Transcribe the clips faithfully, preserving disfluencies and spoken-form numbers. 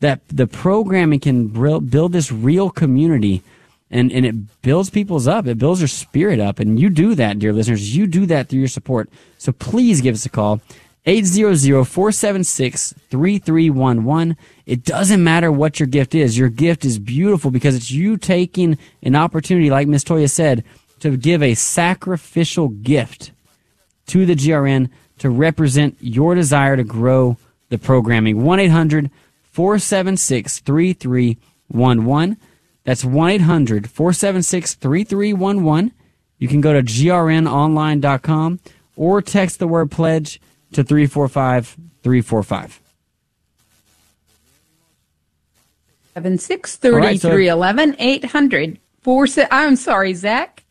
that the programming can build this real community, and, and it builds people's up. It builds their spirit up. And you do that, dear listeners. You do that through your support. So please give us a call. eight hundred, four seven six, three three one one. It doesn't matter what your gift is. Your gift is beautiful because it's you taking an opportunity, like Miss Toya said, to give a sacrificial gift to the G R N to represent your desire to grow the programming. one eight hundred, four seven six, three three one one. That's one eight hundred, four seven six, three three one one. You can go to G R N online dot com or text the word pledge to three four five, three four five. seven six, three three one one, eight hundred, four, I'm sorry, Zach.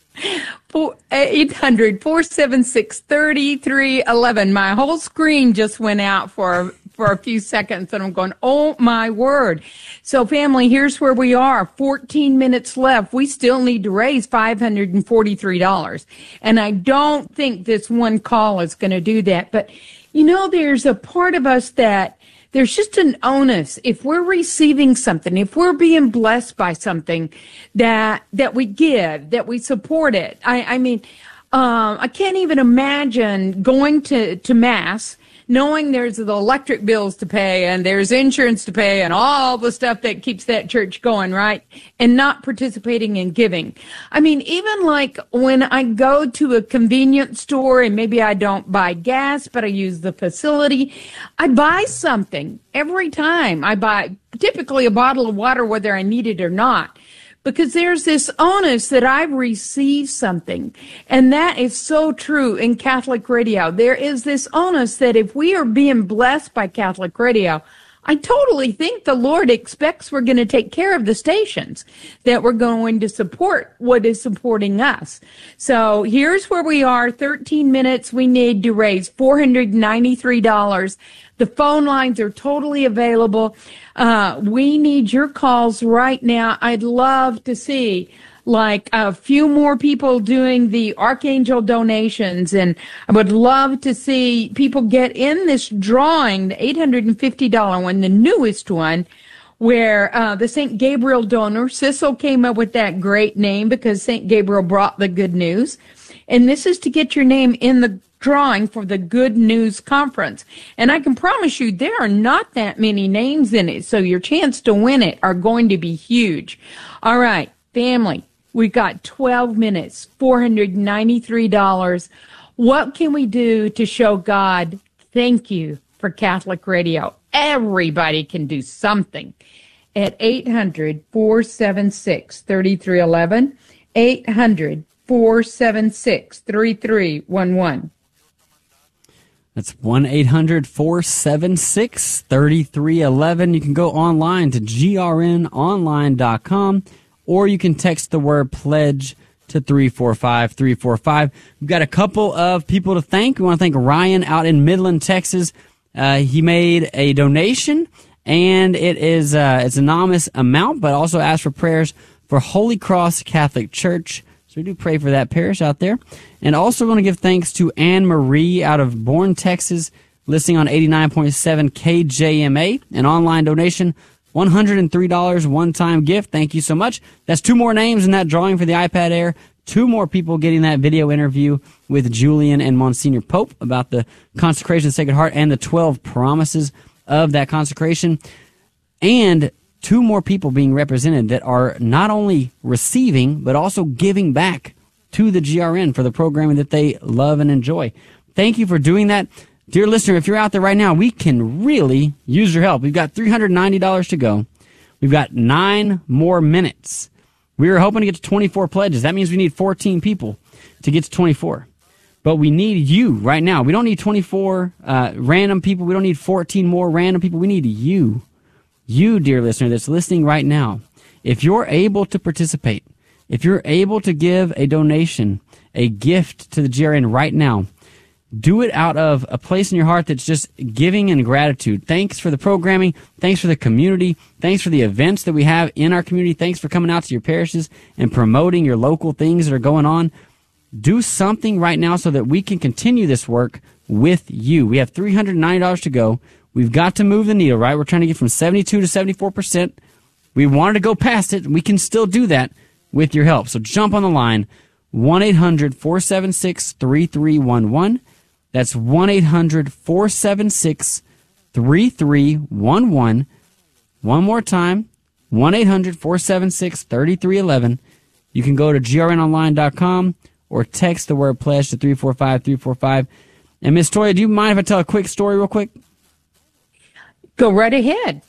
eight hundred, four seven six, three three one one. My whole screen just went out for for a few seconds, and I'm going, oh, my word. So, family, here's where we are. fourteen minutes left. We still need to raise five hundred forty-three dollars. And I don't think this one call is going to do that. But, you know, there's a part of us that there's just an onus. If we're receiving something, if we're being blessed by something, that that we give, that we support it. I, I mean, um, I can't even imagine going to, to Mass, knowing there's the electric bills to pay and there's insurance to pay and all the stuff that keeps that church going, right? And not participating in giving. I mean, even like when I go to a convenience store and maybe I don't buy gas, but I use the facility, I buy something every time. I buy typically a bottle of water, whether I need it or not. Because there's this onus that I've received something. And that is so true in Catholic Radio. There is this onus that if we are being blessed by Catholic Radio, I totally think the Lord expects we're going to take care of the stations, that we're going to support what is supporting us. So here's where we are, thirteen minutes. We need to raise four hundred ninety-three dollars. The phone lines are totally available. Uh, we need your calls right now. I'd love to see like a few more people doing the Archangel donations. And I would love to see people get in this drawing, the eight hundred fifty dollars one, the newest one, where uh, the Saint Gabriel donor, Cecil came up with that great name because Saint Gabriel brought the good news. And this is to get your name in the drawing for the Good News Conference. And I can promise you there are not that many names in it, so your chance to win it are going to be huge. All right, family, we've got twelve minutes, four hundred ninety-three dollars. What can we do to show God thank you for Catholic Radio? Everybody can do something at eight hundred, four seven six, three three one one, eight hundred, four seven six, three three one one. That's one eight hundred, four seven six, three three one one. You can go online to G R N online dot com, or you can text the word pledge to three four five, three four five. We've got a couple of people to thank. We want to thank Ryan out in Midland, Texas. Uh, he made a donation, and it is uh, it's an anonymous amount, but also asked for prayers for Holy Cross Catholic Church. So we do pray for that parish out there. And also want to give thanks to Anne Marie out of Bourne, Texas, listening on eighty-nine point seven K J M A. An online donation, one hundred three dollars one-time gift. Thank you so much. That's two more names in that drawing for the iPad Air. Two more people getting that video interview with Julian and Monsignor Pope about the consecration of the Sacred Heart and the twelve promises of that consecration. And two more people being represented that are not only receiving, but also giving back to the G R N for the programming that they love and enjoy. Thank you for doing that. Dear listener, if you're out there right now, we can really use your help. We've got three hundred ninety dollars to go. We've got nine more minutes. We were hoping to get to twenty-four pledges. That means we need fourteen people to get to twenty-four. But we need you right now. We don't need twenty-four uh, random people. We don't need fourteen more random people. We need you. You, dear listener, that's listening right now. If you're able to participate, if you're able to give a donation, a gift to the G R N right now, do it out of a place in your heart that's just giving and gratitude. Thanks for the programming. Thanks for the community. Thanks for the events that we have in our community. Thanks for coming out to your parishes and promoting your local things that are going on. Do something right now so that we can continue this work with you. We have three hundred ninety dollars to go. We've got to move the needle, right? We're trying to get from seventy-two to seventy-four percent. We wanted to go past it. We can still do that with your help. So jump on the line, one eight hundred four seven six three three one one. That's one eight hundred four seven six three three one one. One more time, one eight hundred four seven six three three one one. You can go to G R N online dot com or text the word pledge to three four five three four five. And Miss Toya, do you mind if I tell a quick story real quick? Go right ahead.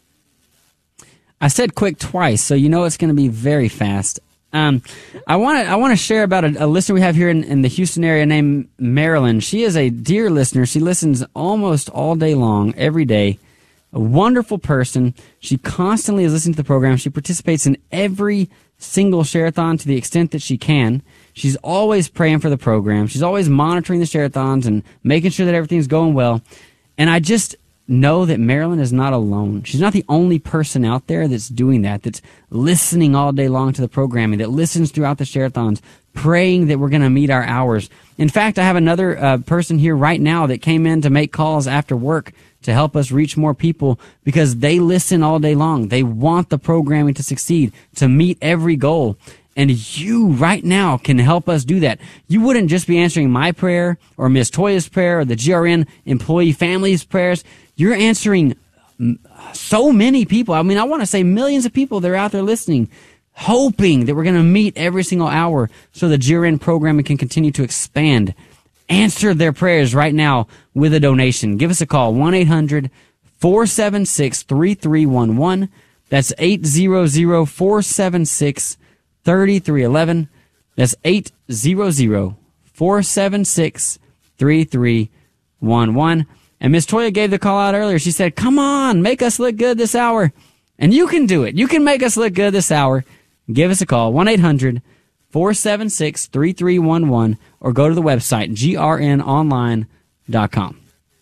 I said quick twice, so you know it's going to be very fast. Um, I want to I want to share about a, a listener we have here in, in the Houston area named Marilyn. She is a dear listener. She listens almost all day long, every day. A wonderful person. She constantly is listening to the program. She participates in every single share-a-thon to the extent that she can. She's always praying for the program. She's always monitoring the share-a-thons and making sure that everything's going well. And I just know that Marilyn is not alone. She's not the only person out there that's doing that, that's listening all day long to the programming, that listens throughout the share-a-thons, praying that we're going to meet our hours. In fact, I have another uh, person here right now that came in to make calls after work to help us reach more people because they listen all day long. They want the programming to succeed, to meet every goal. And you right now can help us do that. You wouldn't just be answering my prayer or Miss Toya's prayer or the G R N employee families' prayers. You're answering so many people. I mean, I want to say millions of people that are out there listening, hoping that we're going to meet every single hour so the G R N programming can continue to expand. Answer their prayers right now with a donation. Give us a call, one eight hundred four seven six three three one one. That's eight hundred four seven six three three one one. That's eight hundred four seven six three three one one. And Miss Toya gave the call out earlier. She said, come on, make us look good this hour. And you can do it. You can make us look good this hour. Give us a call, one eight hundred four seven six three three one one, or go to the website, G R N online dot com.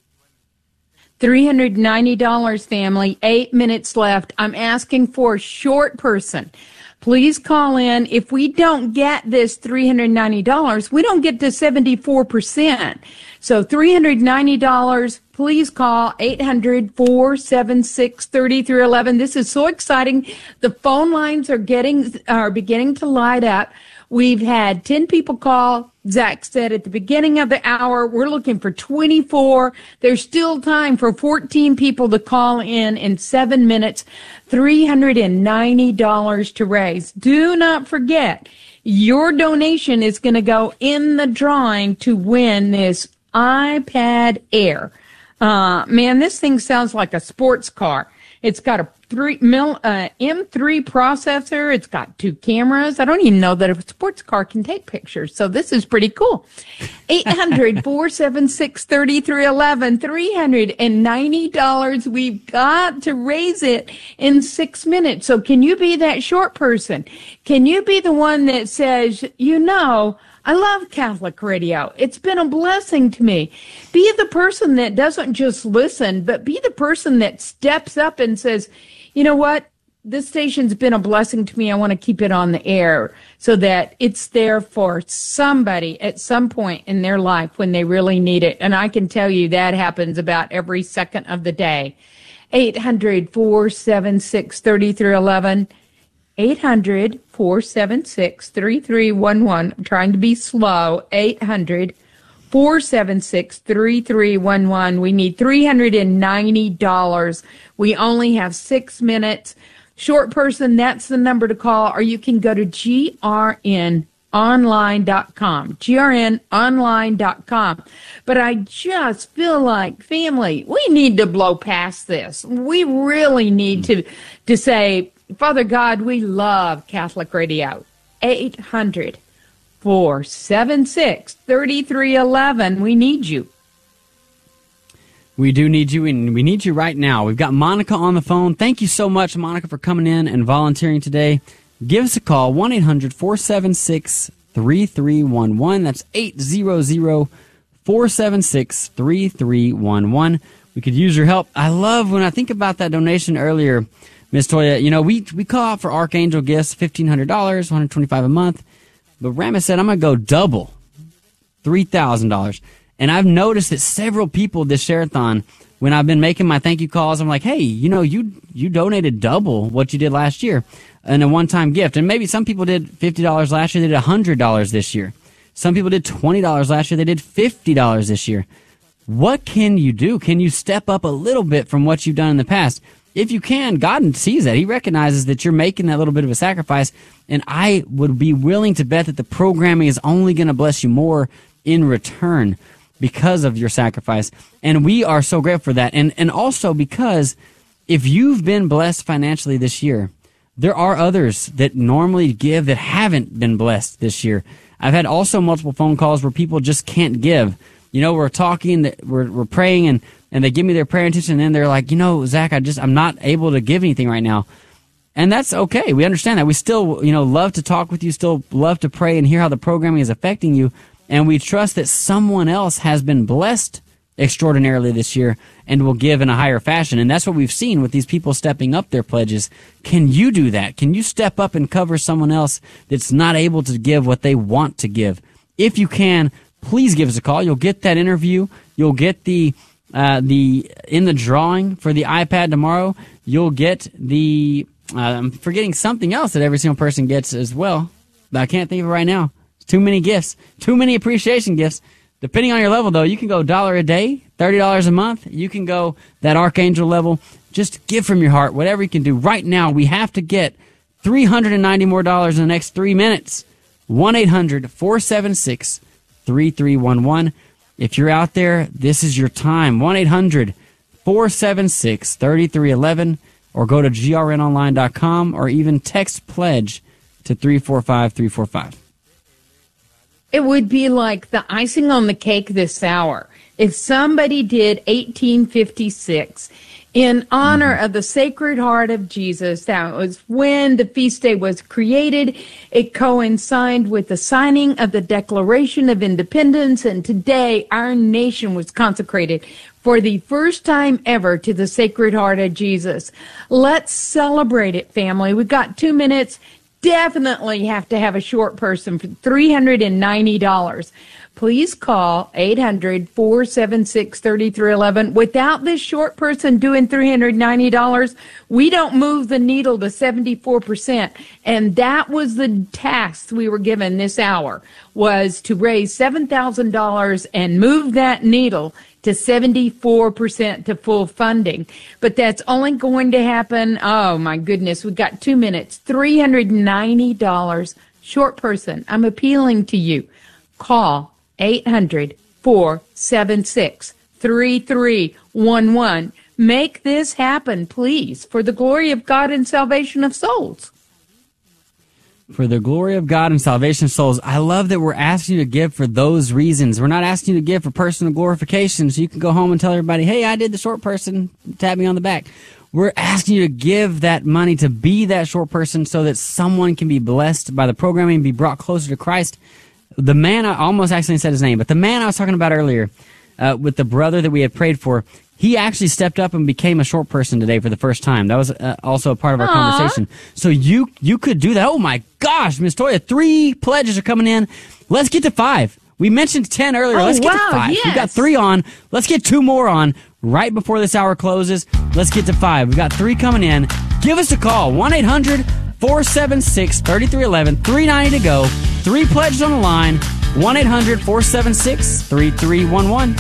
three hundred ninety dollars, family. Eight minutes left. I'm asking for a short person. Please call in. If we don't get this three hundred ninety dollars, we don't get to seventy-four percent. So three hundred ninety dollars, please call eight hundred four seven six three three one one. This is so exciting. The phone lines are getting are beginning to light up. We've had ten people call. Zach said at the beginning of the hour, we're looking for twenty-four. There's still time for fourteen people to call in in seven minutes. three hundred ninety dollars to raise. Do not forget, your donation is going to go in the drawing to win this iPad Air. Uh, man, this thing sounds like a sports car. It's got a three mil, uh, M three processor. It's got two cameras. I don't even know that a sports car can take pictures. So this is pretty cool. eight hundred four seven six three three one one, three hundred ninety dollars. We've got to raise it in six minutes. So can you be that short person? Can you be the one that says, you know, I love Catholic radio. It's been a blessing to me. Be the person that doesn't just listen, but be the person that steps up and says, you know what? This station's been a blessing to me. I want to keep it on the air so that it's there for somebody at some point in their life when they really need it. And I can tell you that happens about every second of the day. eight hundred four seven six three three one one. eight hundred four seven six three three one one. I'm trying to be slow. eight hundred four seven six three three one one. We need three hundred ninety dollars. We only have six minutes. Short person, that's the number to call, or you can go to G R N online dot com. G R N online dot com. But I just feel like, family, we need to blow past this. We really need to, to say, Father God, we love Catholic radio. eight hundred four seven six three three one one. We need you. We do need you, and we need you right now. We've got Monica on the phone. Thank you so much, Monica, for coming in and volunteering today. Give us a call, one eight hundred four seven six three three one one. That's eight hundred four seven six three three one one. We could use your help. I love when I think about that donation earlier, Miss Toya. You know, we we call out for Archangel gifts, fifteen hundred dollars, one hundred twenty-five dollars a month. But Ramis said, I'm going to go double, three thousand dollars. And I've noticed that several people this share-a-thon when I've been making my thank you calls, I'm like, hey, you know, you you donated double what you did last year in a one-time gift. And maybe some people did fifty dollars last year, they did one hundred dollars this year. Some people did twenty dollars last year, they did fifty dollars this year. What can you do? Can you step up a little bit from what you've done in the past? If you can, God sees that. He recognizes that you're making that little bit of a sacrifice, and I would be willing to bet that the programming is only going to bless you more in return because of your sacrifice. And we are so grateful for that. And and also because if you've been blessed financially this year, there are others that normally give that haven't been blessed this year. I've had also multiple phone calls where people just can't give. You know, we're talking, we're we're praying, and, and they give me their prayer intention, and then they're like, you know, Zach, I just, I'm not able to give anything right now. And that's okay. We understand that. We still, you know, love to talk with you, still love to pray and hear how the programming is affecting you. And we trust that someone else has been blessed extraordinarily this year and will give in a higher fashion. And that's what we've seen with these people stepping up their pledges. Can you do that? Can you step up and cover someone else that's not able to give what they want to give? If you can, please give us a call. You'll get that interview. You'll get the uh, the in the drawing for the iPad tomorrow. You'll get the uh, I'm forgetting something else that every single person gets as well, but I can't think of it right now. Too many gifts, too many appreciation gifts. Depending on your level, though, you can go a dollar a day, thirty dollars a month. You can go that Archangel level. Just give from your heart, whatever you can do. Right now, we have to get three hundred ninety more dollars in the next three minutes. one eight hundred four seven six three three one one. If you're out there, this is your time. one eight hundred four seven six three three one one, or go to G R N online dot com, or even text pledge to three four five three four five. It would be like the icing on the cake this hour if somebody did eighteen fifty-six in honor mm-hmm. of the Sacred Heart of Jesus. That was when the feast day was created. It coincided with the signing of the Declaration of Independence, and today our nation was consecrated for the first time ever to the Sacred Heart of Jesus. Let's celebrate it, family. We've got two minutes. Definitely have to have a short person for three hundred ninety dollars. Please call eight hundred four seven six three three one one. Without this short person doing three hundred ninety dollars, we don't move the needle to seventy-four percent. And that was the task we were given this hour, was to raise seven thousand dollars and move that needle to seventy-four percent to full funding. But that's only going to happen, oh my goodness, we've got two minutes, three hundred ninety dollars. Short person, I'm appealing to you. Call eight hundred four seven six three three one one. Make this happen, please, for the glory of God and salvation of souls. For the glory of God and salvation of souls. I love that we're asking you to give for those reasons. We're not asking you to give for personal glorification so you can go home and tell everybody, hey, I did the short person, tap me on the back. We're asking you to give that money to be that short person so that someone can be blessed by the programming and be brought closer to Christ. The man, I almost accidentally said his name, but the man I was talking about earlier uh, with the brother that we had prayed for, he actually stepped up and became a short person today for the first time. That was uh, also a part of our Aww. conversation. So you you could do that. Oh, my gosh, Miss Toya, three pledges are coming in. Let's get to five. We mentioned ten earlier. Oh, Let's get wow, to five. yes. We've got three on. Let's get two more on right before this hour closes. Let's get to five. We've got three coming in. Give us a call. one eight hundred four seven six three three one one. three ninety to go. Three pledges on the line. one eight hundred four seven six three three one one.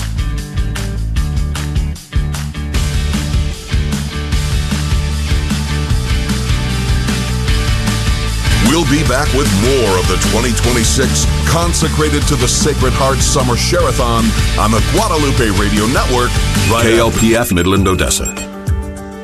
We'll be back with more of the twenty twenty-six Consecrated to the Sacred Heart Summer Share-a-thon on the Guadalupe Radio Network, right K L P F Midland, Odessa.